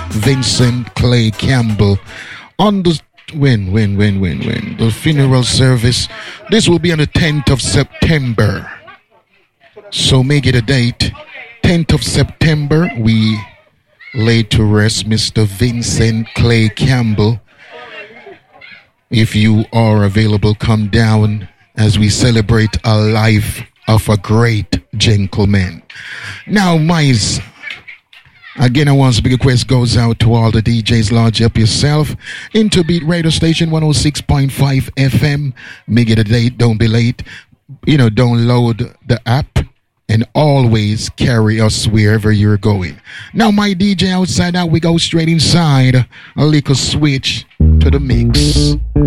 Vincent Clay Campbell on the the funeral service. This will be on the 10th of September. So make it a date. 10th of September, we laid to rest Mr. Vincent Clay Campbell. If you are available, come down as we celebrate a life of a great gentleman. Now, Mize, again, I want to big request goes out to all the DJs. Lodge up yourself into Beat Radio Station 106.5 FM. Make it a date. Don't be late. Download the app and always carry us wherever you're going. Now, my DJ outside out, we go straight inside. A little switch to the mix.